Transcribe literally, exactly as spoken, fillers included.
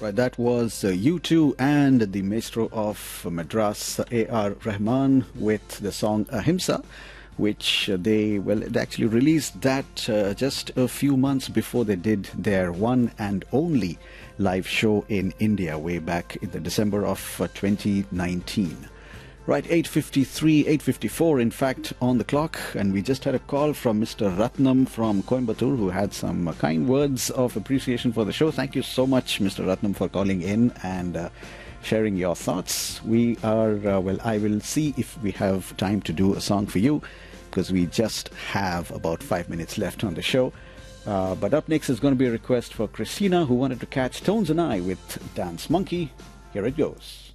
Right, that was uh, U two and the maestro of Madras, A R Rahman, with the song Ahimsa, which uh, they, well, they actually released that uh, just a few months before they did their one and only live show in India way back in the December of uh, twenty nineteen. Right, eight fifty-three, eight fifty-four in fact on the clock, and we just had a call from Mister Ratnam from Coimbatore, who had some uh, kind words of appreciation for the show. Thank you so much, Mister Ratnam, for calling in and uh, sharing your thoughts. We are, uh, well, I will see if we have time to do a song for you, because we just have about five minutes left on the show. Uh, but up next is going to be a request for Christina, who wanted to catch Tones and I with Dance Monkey. Here it goes.